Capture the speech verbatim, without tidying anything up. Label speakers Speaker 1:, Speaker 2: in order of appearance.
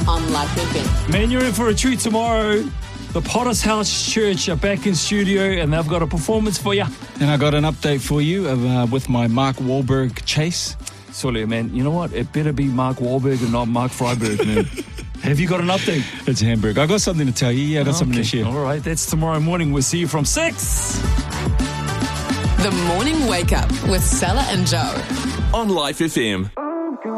Speaker 1: on Life F M.
Speaker 2: Man, you're in for a treat tomorrow. The Potter's House Church are back in studio and they've got a performance for you.
Speaker 3: And I got an update for you uh, with my Mark Wahlberg chase.
Speaker 2: Sorry, man. You know what? It better be Mark Wahlberg and not Mark Freiberg, man. Have you got an update?
Speaker 3: It's Hamburg. I got something to tell you. Yeah, I got
Speaker 2: okay.
Speaker 3: something to share.
Speaker 2: All right, that's tomorrow morning. We'll see you from six.
Speaker 1: The Morning Wake Up with Stella and Joe.
Speaker 4: On Life F M.